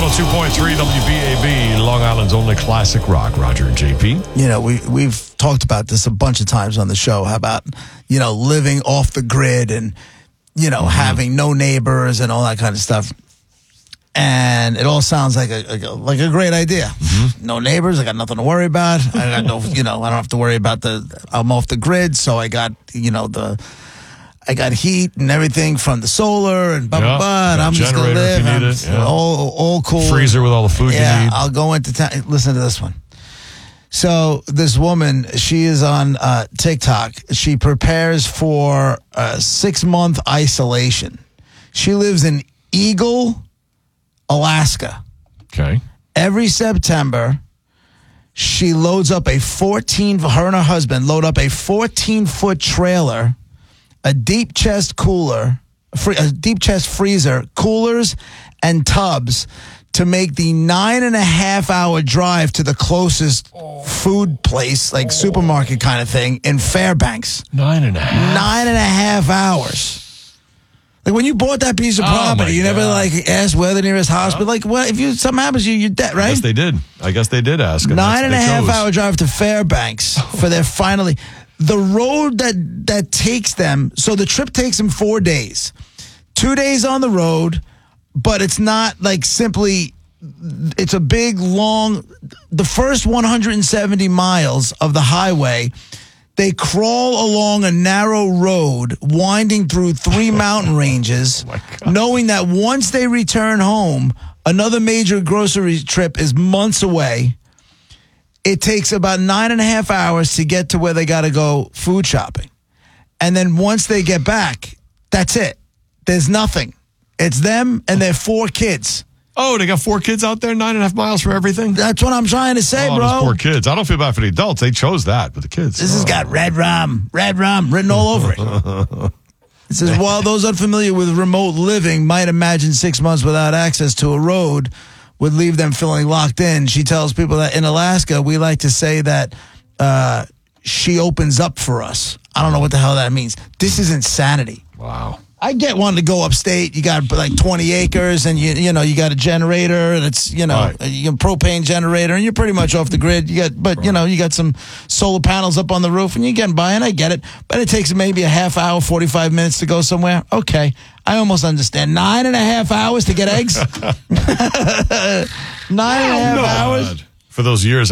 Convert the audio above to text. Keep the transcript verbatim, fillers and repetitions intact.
oh two point three W B A B, Long Island's only classic rock. Roger and J P. You know, we, we've talked about this a bunch of times on the show, how about, you know, living off the grid and, you know, mm-hmm. having no neighbors and all that kind of stuff. And it all sounds like a, like a, like a great idea. Mm-hmm. No neighbors. I got nothing to worry about. I got no, you know, I don't have to worry about the, I'm off the grid. So I got, you know, the, I got heat and everything from the solar and blah, blah, blah. And I'm just going to live. I'm yeah. all, all cool. Freezer with all the food yeah, you need. I'll go into town. Listen to this one. So this woman, she is on uh, TikTok. She prepares for a six-month isolation. She lives in Eagle, Alaska. Okay. Every September, she loads up a fourteen, her and her husband load up a fourteen-foot trailer, a deep chest cooler, a deep chest freezer, coolers, and tubs to make the nine and a half hour drive to the closest oh. food place, like oh. supermarket kind of thing, in Fairbanks. Nine and a half? Nine and a half hours. Like, when you bought that piece of property, oh you never, God. like, asked where the nearest hospital. Yeah. Like, well, if you something happens to you, you're dead, right? I guess they did. I guess they did ask. Nine and a half hour drive to Fairbanks for their finally... The road that, that takes them... So the trip takes them four days. Two days on the road, but it's not, like, simply... It's a big, long... The first one hundred seventy miles of the highway... They crawl along a narrow road, winding through three mountain ranges, oh knowing that once they return home, another major grocery trip is months away. It takes about nine and a half hours to get to where they got to go food shopping. And then once they get back, that's it. There's nothing. It's them and their four kids. Oh, they got four kids out there, nine and a half miles for everything? That's what I'm trying to say, oh, bro. Those poor kids. I don't feel bad for the adults. They chose that, but the kids. This oh. has got red rum, red rum written all over it. It says, while those unfamiliar with remote living might imagine six months without access to a road would leave them feeling locked in, she tells people that in Alaska, we like to say that uh, she opens up for us. I don't know what the hell that means. This is insanity. Wow. I get one to go upstate. You got like twenty acres, and you you know you got a generator, and it's you know right. a, a propane generator, and you're pretty much off the grid. You got, but right. you know you got some solar panels up on the roof, and you're getting by. And I get it, but it takes maybe a half hour, forty-five minutes to go somewhere. Okay, I almost understand. Nine and a half hours to get eggs. Nine and a half no. hours For those years.